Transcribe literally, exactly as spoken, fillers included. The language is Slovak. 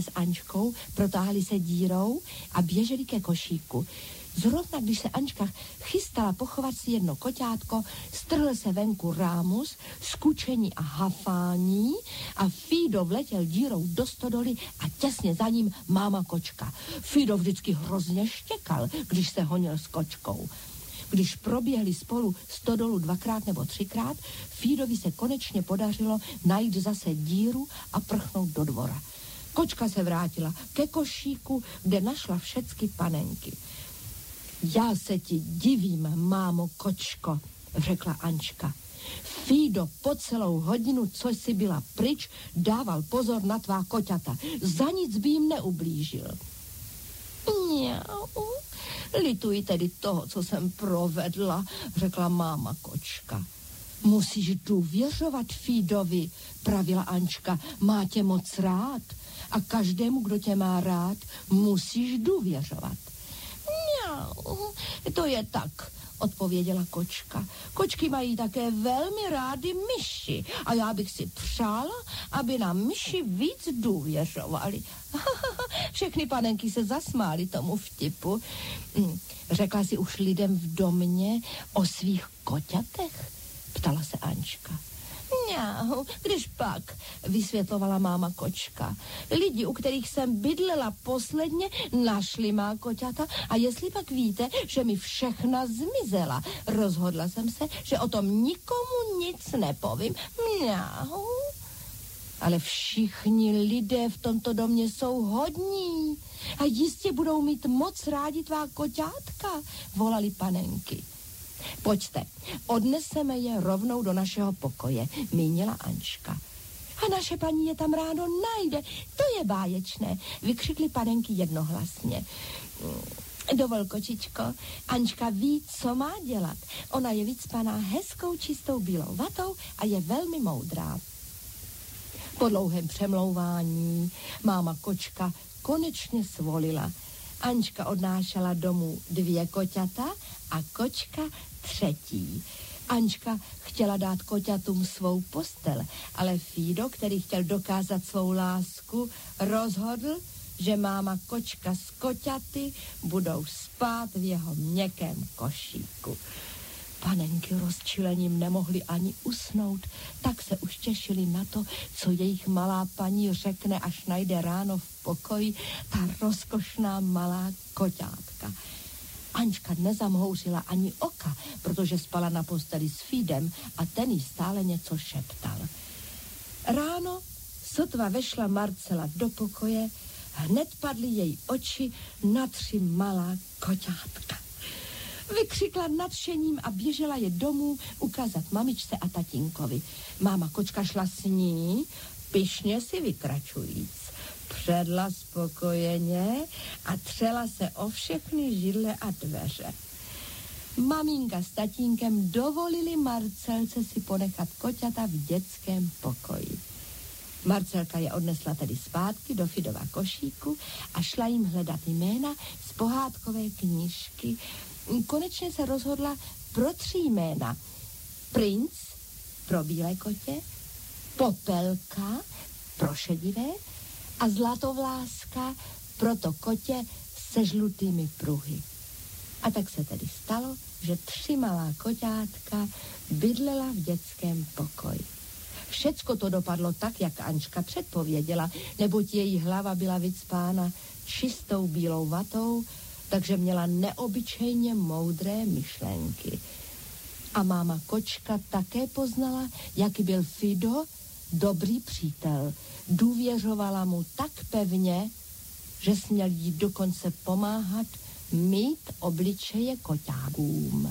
s Ančkou protáhli se dírou a běželi ke košíku. Zrovna, když se Ančka chystala pochovat si jedno koťátko, strhl se venku rámus, skučení a hafání a Fido vletěl dírou do stodoly a těsně za ním máma kočka. Fido vždycky hrozně štěkal, když se honil s kočkou. Když proběhli spolu stodolu dvakrát nebo třikrát, Fidovi se konečně podařilo najít zase díru a prchnout do dvora. Kočka se vrátila ke košíku, kde našla všecky panenky. Já se ti divím, mámo kočko, řekla Ančka. Fido po celou hodinu, co jsi byla pryč, dával pozor na tvá koťata. Za nic by jim neublížil. Mňau, lituji tedy toho, co jsem provedla, řekla máma kočka. Musíš důvěřovat Fidovi, pravila Ančka, má tě moc rád a každému, kdo tě má rád, musíš důvěřovat. Mňau, to je tak, odpověděla kočka. Kočky mají také velmi rády myši a já bych si přála, aby nám myši víc důvěřovali. Všechny panenky se zasmály tomu vtipu. Řekla si už lidem v domě o svých koťatech? Ptala se Ančka. Mňau, když pak, vysvětlovala máma kočka. Lidi, u kterých jsem bydlela posledně, našli má koťata a jestli pak víte, že mi všechna zmizela, rozhodla jsem se, že o tom nikomu nic nepovím. Mňau. Ale všichni lidé v tomto domě jsou hodní a jistě budou mít moc rádi tvá koťátka, volali panenky. Pojďte, odneseme je rovnou do našeho pokoje, mínila Ančka. A naše paní je tam ráno najde, to je báječné, vykřikly panenky jednohlasně. Dovol, kočičko, Ančka ví, co má dělat. Ona je vycpaná hezkou čistou bílou vatou a je velmi moudrá. Po dlouhém přemlouvání máma kočka konečně svolila. Ančka odnášela domů dvě koťata a kočka třetí. Ančka chtěla dát koťatům svou postel, ale Fido, který chtěl dokázat svou lásku, rozhodl, že máma kočka s koťaty budou spát v jeho měkkém košíku. Panenky rozčilením nemohly ani usnout, tak se už těšili na to, co jejich malá paní řekne, až najde ráno v pokoji ta rozkošná malá koťátka. Ančka nezamhouřila ani oka, protože spala na posteli s Fidem a ten jí stále něco šeptal. Ráno, sotva vešla Marcela do pokoje, hned padly její oči na tři malá koťátka. Vykřikla nadšením a běžela je domů ukázat mamičce a tatínkovi. Máma kočka šla s ní, pyšně si vykračujíc. Předla spokojeně a třela se o všechny židle a dveře. Maminka s tatínkem dovolili Marcelce si ponechat koťata v dětském pokoji. Marcelka je odnesla tedy zpátky do Fidova košíku a šla jim hledat jména z pohádkové knížky. Konečně se rozhodla pro tři jména. Princ pro bílé kotě, Popelka pro šedivé a Zlatovláska pro to kotě se žlutými pruhy. A tak se tedy stalo, že tři malá koťátka bydlela v dětském pokoji. Všecko to dopadlo tak, jak Ančka předpověděla, neboť její hlava byla vycpána čistou bílou vatou, takže měla neobyčejně moudré myšlenky. A máma kočka také poznala, jaký byl Fido dobrý přítel. Důvěřovala mu tak pevně, že směl jí dokonce pomáhat mít obličeje koťákům.